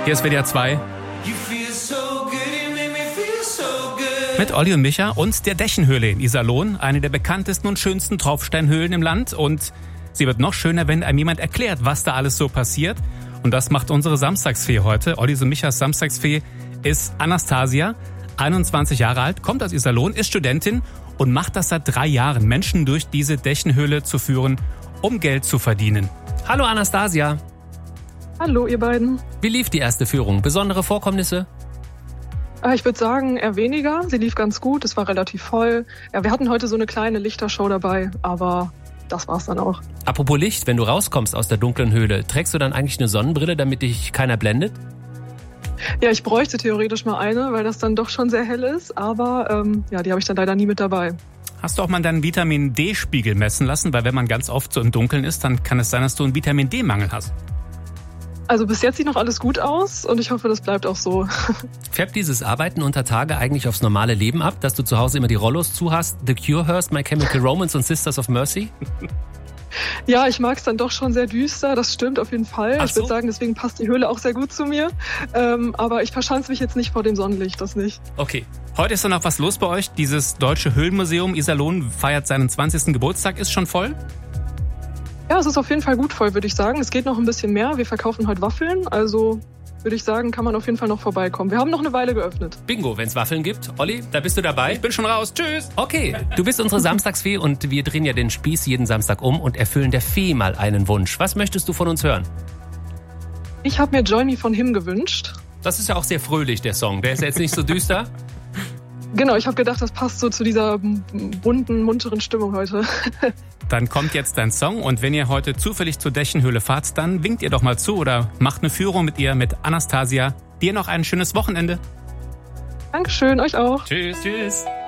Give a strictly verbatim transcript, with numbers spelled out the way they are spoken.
Hier ist W D R zwei. Mit Olli und Micha und der Dächenhöhle in Iserlohn, eine der bekanntesten und schönsten Tropfsteinhöhlen im Land. Und sie wird noch schöner, wenn einem jemand erklärt, was da alles so passiert. Und das macht unsere Samstagsfee heute. Olli und Michas Samstagsfee ist Anastasia, einundzwanzig Jahre alt, kommt aus Iserlohn, ist Studentin und macht das seit drei Jahren, Menschen durch diese Dächenhöhle zu führen, um Geld zu verdienen. Hallo Anastasia. Hallo ihr beiden. Wie lief die erste Führung? Besondere Vorkommnisse? Ich würde sagen, eher weniger. Sie lief ganz gut, es war relativ voll. Ja, wir hatten heute so eine kleine Lichtershow dabei, aber das war's dann auch. Apropos Licht, wenn du rauskommst aus der dunklen Höhle, trägst du dann eigentlich eine Sonnenbrille, damit dich keiner blendet? Ja, ich bräuchte theoretisch mal eine, weil das dann doch schon sehr hell ist, aber ähm, ja, die habe ich dann leider nie mit dabei. Hast du auch mal deinen Vitamin-D-Spiegel messen lassen? Weil wenn man ganz oft so im Dunkeln ist, dann kann es sein, dass du einen Vitamin-D-Mangel hast. Also bis jetzt sieht noch alles gut aus und ich hoffe, das bleibt auch so. Färbt dieses Arbeiten unter Tage eigentlich aufs normale Leben ab, dass du zu Hause immer die Rollos zu hast? The Cure hörst, My Chemical Romance und Sisters of Mercy? Ja, ich mag es dann doch schon sehr düster, das stimmt auf jeden Fall. Ach ich würde so. sagen, deswegen passt die Höhle auch sehr gut zu mir. Ähm, aber ich verschanze mich jetzt nicht vor dem Sonnenlicht, das nicht. Okay. Heute ist dann noch was los bei euch. Dieses Deutsche Höhlenmuseum Iserlohn feiert seinen zwanzigsten Geburtstag. Ist schon voll? Ja, es ist auf jeden Fall gut voll, würde ich sagen. Es geht noch ein bisschen mehr. Wir verkaufen heute Waffeln, also würde ich sagen, kann man auf jeden Fall noch vorbeikommen. Wir haben noch eine Weile geöffnet. Bingo, wenn es Waffeln gibt. Olli, da bist du dabei? Ich bin schon raus. Tschüss. Okay, du bist unsere Samstagsfee und wir drehen ja den Spieß jeden Samstag um und erfüllen der Fee mal einen Wunsch. Was möchtest du von uns hören? Ich habe mir Join Me von Him gewünscht. Das ist ja auch sehr fröhlich, der Song. Der ist jetzt nicht so düster. Genau, ich habe gedacht, das passt so zu dieser bunten, munteren Stimmung heute. Dann kommt jetzt dein Song und wenn ihr heute zufällig zur Dächenhöhle fahrt, dann winkt ihr doch mal zu oder macht eine Führung mit ihr, mit Anastasia. Dir noch ein schönes Wochenende. Dankeschön, euch auch. Tschüss, tschüss.